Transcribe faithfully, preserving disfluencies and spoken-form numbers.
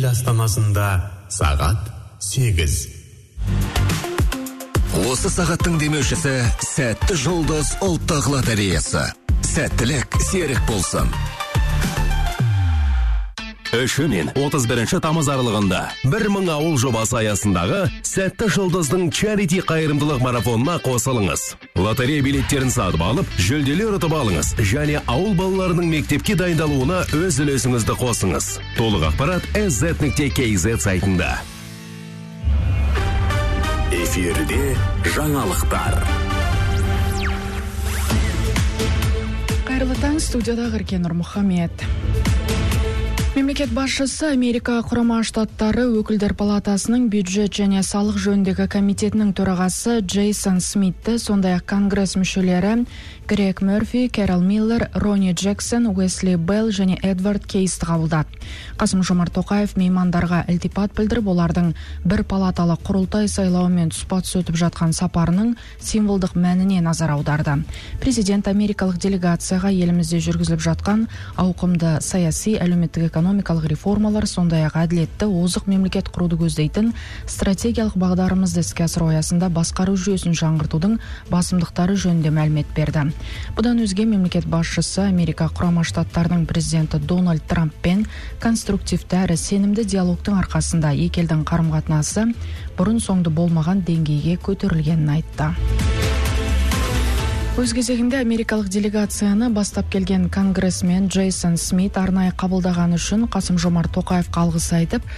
ел астанасында сағат сегіз. Осы сағаттың демеушісі Сәтті жұлдыз ұлттық лотереясы. Сәттілік серік болсын. Үші мен отыз бірінші тамыз аралығында бір мың ауыл жобасы аясындағы Сәтті жұлдыздың чарити қайырымдылық марафонына қосылыңыз. Лотерея билеттерін сатып алып, жүлделер ұтып алыңыз және ауыл балаларының мектепке дайындалуына өз үлесіңізді қосыңыз. Толық ақпарат эс зет нүкте кей зет сайтында. Эфирде жаңалықтар. Қайырлы таң, студияда Ғыркен Мұхаммед. Мемлекет басшысы Америка Құрама Штаттары өкілдер палатасының бюджет және салық жөніндегі комитетінің төрағасы Джейсон Смитті, сондай-ақ конгресс мүшелері Грег Мөрфи, Кэрол Миллер, Ронни Джексон, Уэсли Белл және Эдвард Кейсті қабылдады. Қасым-Жомарт Тоқаев меймандарға ілтипат білдіріп, олардың бір палаталы құрылтай сайлауымен тұспа-тұс өтіп жатқан сапарының символдық мәніне назар аударды. Президент америкалық делегацияға елімізде жүргізіліп жатқан ауқымды саяси, әлеуметтік экономикалық реформалар, сондай-ақ әділетті, озық мемлекет құруды көздейтін стратегиялық бағдарымызды іске асыру аясында басқару жүйесін жаңғыртудың басымдықтары жөнінде мәлімет берді. Бұдан өзге мемлекет басшысы Америка Құрама Штаттарының президенті Дональд Трамппен конструктивті әрі сенімді диалогтың арқасында екі елдің қарым-қатынасы бұрын соңды болмаған деңгейге көтерілгенін айтты. Өз кезегінде америкалық делегацияны бастап келген конгрессмен Джейсон Смит арнайы қабылдаған үшін Қасым-Жомарт Тоқаевқа алғыс айтып,